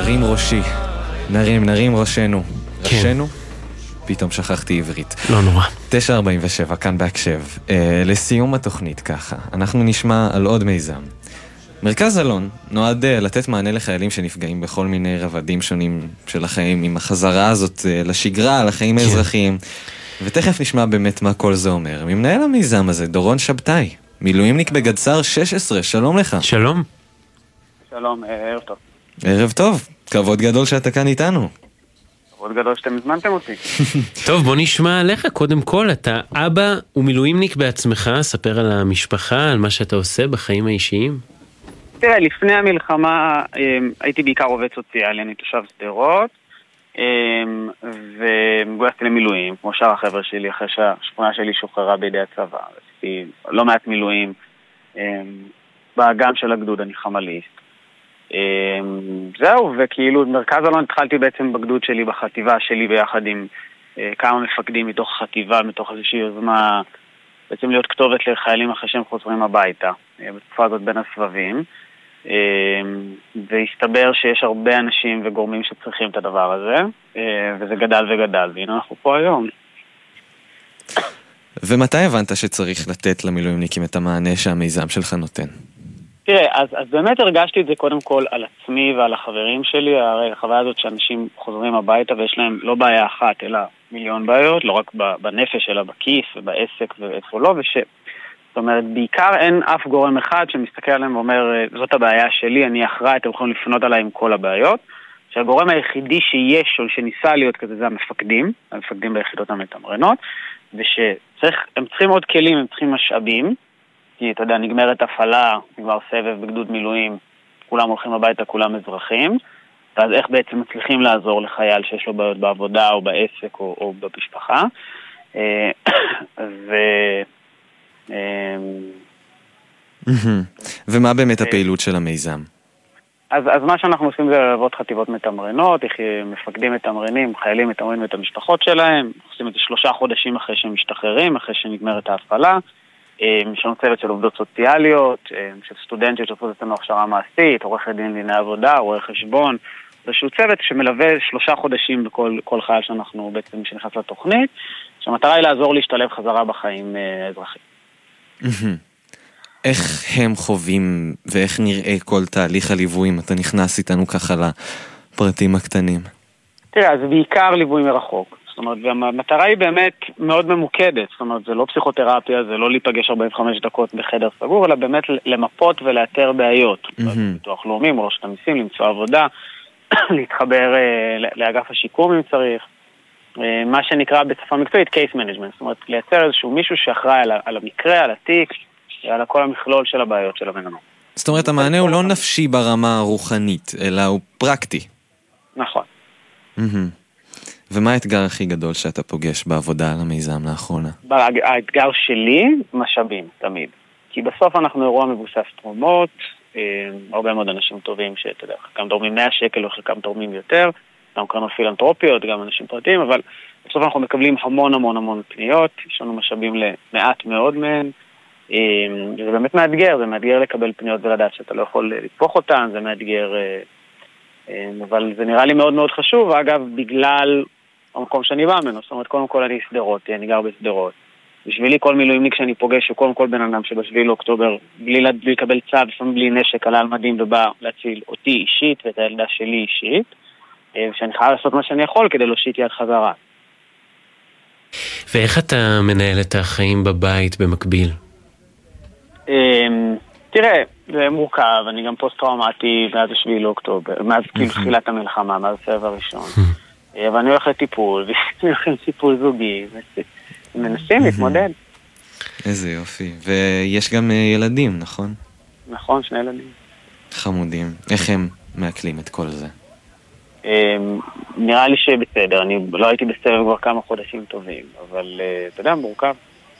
נרים ראשי, נרים ראשנו. ראשנו? פתאום שכחתי עברית. לא נורא. 9:47, כאן בהקשב. לסיום התוכנית ככה, אנחנו נשמע על עוד מיזם. מרכז אלון נועד לתת מענה לחיילים שנפגעים בכל מיני רבדים שונים של החיים, עם החזרה הזאת לשגרה, לחיים האזרחיים. ותכף נשמע באמת מה כל זה אומר. ממנהל המיזם הזה, דורון שבתאי, מילואימניק בגדס"ר 16, שלום לך. שלום. שלום, ערב טוב. ערב טוב, כבוד גדול שאתה כאן איתנו. כבוד גדול שאתם הזמנתם אותי. טוב, בוא נשמע עליך. קודם כל, אתה אבא ומילואימניק בעצמך, ספר על המשפחה, על מה שאתה עושה בחיים האישיים. תראה, לפני המלחמה הייתי בעיקר עובד סוציאלי, אני תושב שדרות, וגויסתי למילואים, כמו שאר החבר'ה שלי, אחרי שהשכונה שלי שוחררה בידי הצבא. עשיתי לא מעט מילואים, באגם של הגדוד אני חמליסט. זהו, וכאילו מרכז אלון התחלתי בעצם בגדוד שלי, בחטיבה שלי, ביחד עם כמה מפקדים מתוך חטיבה, מתוך איזושהי יוזמה, בעצם להיות כתובת לחיילים אחרי שהם חוזרים הביתה, בתקופה הזאת בין הסבבים. והסתבר שיש הרבה אנשים וגורמים שצריכים את הדבר הזה, וזה גדל וגדל, והנה אנחנו פה היום. ומתי הבנת שצריך לתת למילואימניקים את המענה שהמיזם שלך נותן? תראה, אז באמת הרגשתי את זה קודם כל על עצמי ועל החברים שלי, הרי החוויה הזאת שאנשים חוזרים הביתה ויש להם לא בעיה אחת, אלא מיליון בעיות, לא רק בנפש, אלא בכיס ובעסק ואיפה לא, זאת אומרת, בעיקר אין אף גורם אחד שמסתכל עליהם ואומר, זאת הבעיה שלי, אני אחראי, אתם יכולים לפנות עליי עם כל הבעיות. שהגורם היחידי שיש או שניסה להיות כזה זה המפקדים ביחידות המתמרנות, ושהם צריכים עוד כלים, הם צריכים משאבים, כי אתה יודע, נגמרת הפעלה, נגמר סבב בגדוד מילואים, כולם הולכים הביתה, כולם אזרחים, ואז איך בעצם מצליחים לעזור לחייל שיש לו בעיות בעבודה או בעסק או במשפחה. ומה באמת הפעילות של המיזם? אז מה שאנחנו עושים זה ללוות חטיבות מתמרנות, איך מפקדים מתמרנים, חיילים מתמרנים את המשפחות שלהם, עושים את זה 3 חודשים אחרי שהם משתחררים, אחרי שנגמרת ההפעלה. יש לנו צוות של עובדות סוציאליות, של סטודנטיות שעושות אצלנו הכשרה מעשית, עורכת דין דיני עבודה, רואה חשבון, איזשהו צוות שמלווה 3 חודשים בכל חייל שאנחנו בעצם שנכנס לתוכנית, שהמטרה היא לעזור להשתלב חזרה בחיים אזרחיים. איך הם חווים ואיך נראה כל תהליך הליווי אם אתה נכנס איתנו ככה לפרטים הקטנים? תראה, זה בעיקר ליווי מרחוק. זאת אומרת, והמטרה היא באמת מאוד ממוקדת. זאת אומרת, זה לא פסיכותרפיה, זה לא להיפגש 45 דקות בחדר סגור, אלא באמת למפות ולאתר בעיות. ביטוח לאומי, מול רשות המיסים, למצוא עבודה, להתחבר לאגף השיקום אם צריך. מה שנקרא בשפה מקצועית case management. זאת אומרת, לייצר איזשהו מישהו שאחראי על המקרה, על התיק, על כל המכלול של הבעיות של הבן אדם. זאת אומרת, המענה הוא לא נפשי ברמה הרוחנית, אלא הוא פרקטי. נכון. ומה האתגר הכי גדול שאתה פוגש בעבודה על המיזם לאחרונה? האתגר שלי, משאבים, תמיד. כי בסוף אנחנו אירוע מבוסס תרומות, הרבה מאוד אנשים טובים שאתה יודע, חלקם תורמים 100 שקל או חלקם תורמים יותר, גם קרנות פילנטרופיות, גם אנשים פרטיים, אבל בסוף אנחנו מקבלים המון פניות, יש לנו משאבים למעט מאוד מהן, זה באמת מאתגר, זה מאתגר לקבל פניות ולדעת שאתה לא יכול לפוך אותן, זה מאתגר, אבל זה נראה לי מאוד חשוב, אגב, בגלל המקום שאני בא ממנו, זאת אומרת, קודם כל אני סדרות, אני גר בסדרות. בשבילי כל מילואימניק שאני פוגש הוא קודם כל בן אדם שבשביל לאוקטובר, בלי לקבל צו, לפעמים בלי נשק, עלה על מדים ובא להציל אותי אישית ואת הילדה שלי אישית, ושאני חייב לעשות מה שאני יכול כדי להושיט יד חזרה. ואיך אתה מנהל את החיים בבית במקביל? תראה, זה מורכב, אני גם פוסט-טראומטי מאז 7 לאוקטובר, מאז תחילת המלחמה, מאז הסבב הראשון. ואני הולך לטיפול, ואני הולך לטיפול זוגי, ומנסים להתמודד. איזה יופי. ויש גם ילדים, נכון? נכון, 2 ילדים. חמודים. איך הם מעכלים את כל זה? נראה לי שבסדר, אני לא הייתי בסבב כבר כמה חודשים טובים, אבל אתה יודע, מורכב.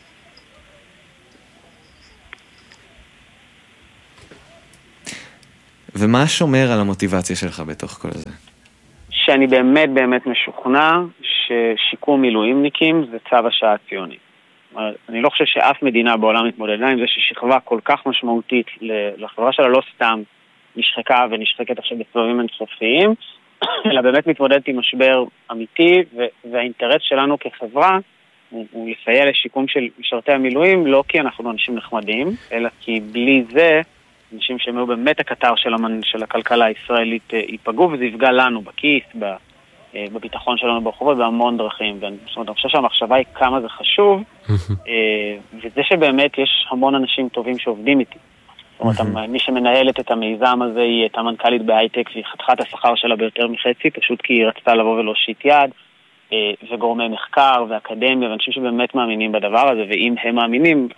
ומה שומר על המוטיבציה שלך בתוך כל זה? שאני באמת משוכנע ששיקום מילואימניקים זה צו השעה הציוני. אני לא חושב שאף מדינה בעולם מתמודדה עם זה ששכבה כל כך משמעותית לחברה שלה לא סתם נשחקה ונשחקת עכשיו בסבבים אינסופיים, אלא באמת מתמודדת עם משבר אמיתי, והאינטרס שלנו כחברה הוא לסייע לשיקום של משרתי המילואים, לא כי אנחנו אנשים נחמדים, אלא כי בלי זה, אנשים שהם היו באמת הקטר של הכלכלה הישראלית ייפגעו, וזה יפגע לנו בכיס, בביטחון שלנו ברחובות, בהמון דרכים. זאת אומרת, אני חושב שהמחשבה היא כמה זה חשוב, וזה שבאמת יש המון אנשים טובים שעובדים איתי. זאת אומרת, מי שמנהלת את המיזם הזה היא הייתה מנכ"לית בהייטק, והיא חתכה את השכר שלה ביותר מחצי, פשוט כי היא רצתה לבוא ולהושיט יד, וגורמי מחקר ואקדמיה, ואנשים שבאמת מאמינים בדבר הזה, ואם הם מאמינים,